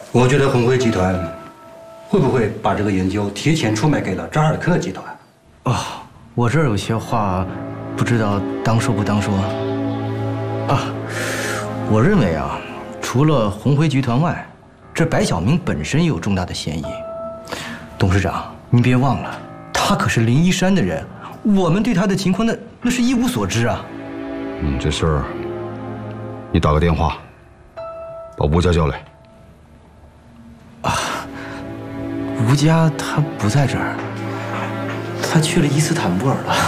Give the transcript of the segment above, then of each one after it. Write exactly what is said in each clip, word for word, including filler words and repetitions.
我觉得红辉集团会不会把这个研究提前出卖给了扎尔克集团？ 哦，我这儿有些话，不知道当说不当说。啊，我认为啊，除了红辉集团外，这白晓明本身也有重大的嫌疑。董事长，您别忘了，他可是林一山的人，我们对他的情况那那是一无所知啊。 嗯，这事儿，你打个电话，把吴家叫来。 啊，吴家他不在这儿，他去了伊斯坦布尔了。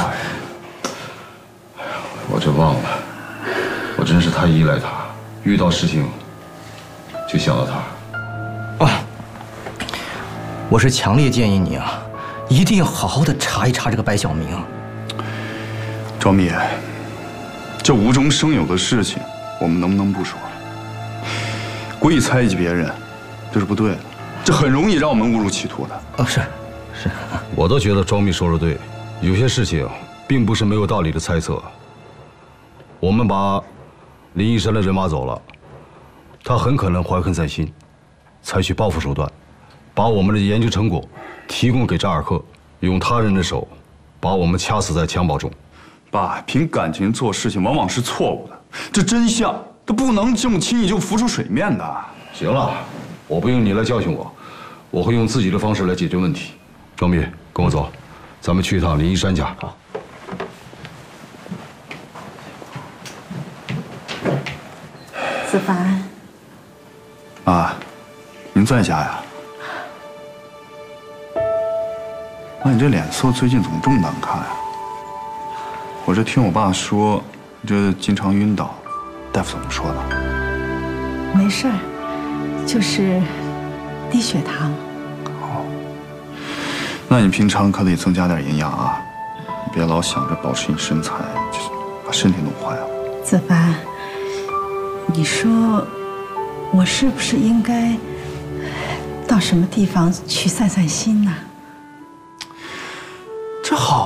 我这忘了，我真是太依赖他，遇到事情就想到他。 啊，我是强烈建议你啊，一定要好好的查一查这个白晓明。 赵密，这无中生有的事情，我们能不能不说？故意猜忌别人，这是不对的，这很容易让我们误入歧途的。 哦，是，是， 我倒觉得庄密说的对，有些事情并不是没有道理的猜测。我们把林一山的人马走了，他很可能怀恨在心，采取报复手段，把我们的研究成果提供给扎尔克，用他人的手把我们掐死在襁褓中。 爸，凭感情做事情往往是错误的，这真相它不能这么轻易就浮出水面的。 行了，我不用你来教训我，我会用自己的方式来解决问题。庄密，跟我走，咱们去一趟林一山家。好。 子凡， 妈，您在家呀？妈，你这脸色最近怎么这么难看呀？我这听我爸说，你这经常晕倒，大夫怎么说的？ 没事儿，就是低血糖。 好，那你平常可得增加点营养啊，你别老想着保持你身材，就是把身体弄坏了。 子凡，你说我是不是应该到什么地方去散散心呢？ 这好。